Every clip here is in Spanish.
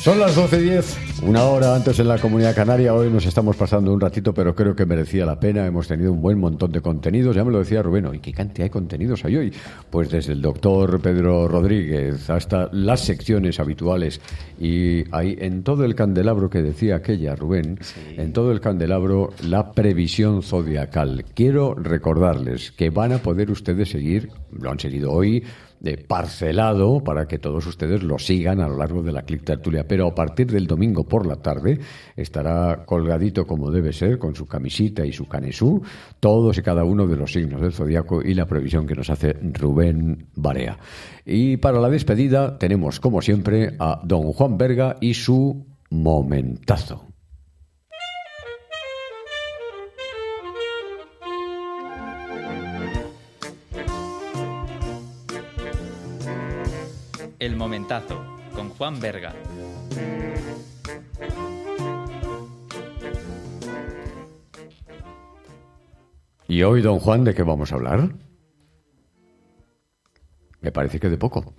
Son las 12:10, una hora antes en la Comunidad Canaria. Hoy nos estamos pasando un ratito, pero creo que merecía la pena. Hemos tenido un buen montón de contenidos. Ya me lo decía Rubén, ¿y qué cantidad de contenidos hay hoy? Pues desde el doctor Pedro Rodríguez hasta las secciones habituales. Y hay en todo el candelabro que decía aquella, Rubén, en todo el candelabro, la previsión zodiacal. Quiero recordarles que van a poder ustedes seguir, lo han seguido hoy, parcelado para que todos ustedes lo sigan a lo largo de la Clic Tertulia, pero a partir del domingo por la tarde estará colgadito como debe ser, con su camisita y su canesú, todos y cada uno de los signos del zodiaco y la previsión que nos hace Rubén Barea. Y para la despedida tenemos, como siempre, a don Juan Berga y su momentazo. El momentazo, con Juan Berga. Y hoy, don Juan, ¿de qué vamos a hablar? Me parece que de poco.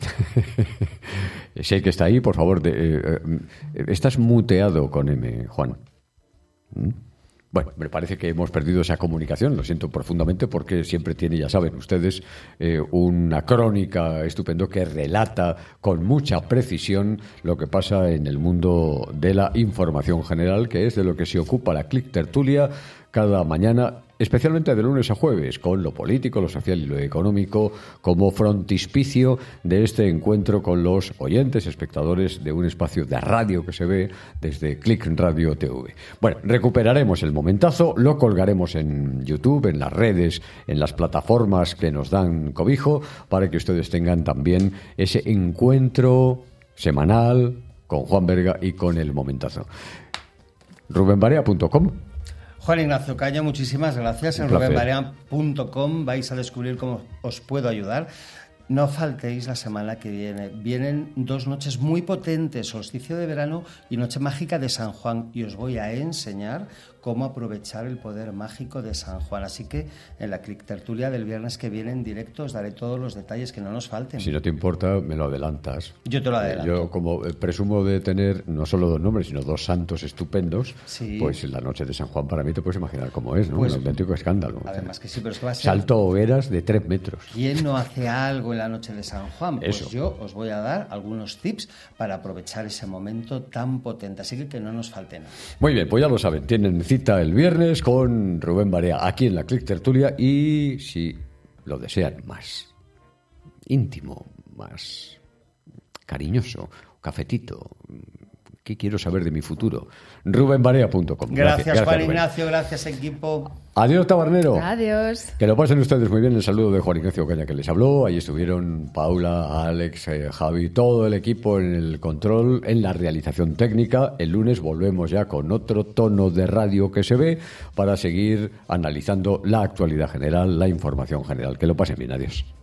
Sé que está ahí, por favor. Estás muteado con M, Juan. Bueno, me parece que hemos perdido esa comunicación, lo siento profundamente, porque siempre tiene, ya saben ustedes, una crónica estupendo que relata con mucha precisión lo que pasa en el mundo de la información general, que es de lo que se ocupa la Clic Tertulia cada mañana, especialmente de lunes a jueves, con lo político, lo social y lo económico como frontispicio de este encuentro con los oyentes, espectadores de un espacio de radio que se ve desde Clic Radio TV. Bueno, recuperaremos el momentazo, lo colgaremos en YouTube, en las redes, en las plataformas que nos dan cobijo, para que ustedes tengan también ese encuentro semanal con Juan Berga y con el momentazo. rubenbarea.com. Juan Ignacio Caño, muchísimas gracias. En rubenbarea.com vais a descubrir cómo os puedo ayudar. No faltéis la semana que viene. Vienen 2 noches muy potentes, solsticio de verano y noche mágica de San Juan. Y os voy a enseñar cómo aprovechar el poder mágico de San Juan. Así que en la Clic Tertulia del viernes que viene en directo os daré todos los detalles que no nos falten. Si no te importa, me lo adelantas. Yo te lo adelanto. Yo, como presumo de tener no solo 2 nombres, sino 2 santos estupendos, sí. Pues la noche de San Juan para mí te puedes imaginar cómo es, ¿no? Pues, un auténtico escándalo. Además que sí, pero es que va a ser... Salto hogueras de 3 metros. ¿Quién no hace algo en la noche de San Juan? Pues Eso. yo os voy a dar algunos tips para aprovechar ese momento tan potente. Así que no nos falte nada. Muy bien, pues ya lo saben. Tienen cita el viernes con Rubén Barea aquí en la Clic Tertulia y si lo desean más íntimo, más cariñoso, cafetito, ¿qué quiero saber de mi futuro? rubenbarea.com. Gracias Juan Ignacio, gracias equipo. Adiós, tabernero. Adiós. Que lo pasen ustedes muy bien. El saludo de Juan Ignacio Caña que les habló. Ahí estuvieron Paula, Alex, Javi, todo el equipo en el control, en la realización técnica. El lunes volvemos ya con otro tono de radio que se ve para seguir analizando la actualidad general, la información general. Que lo pasen bien. Adiós.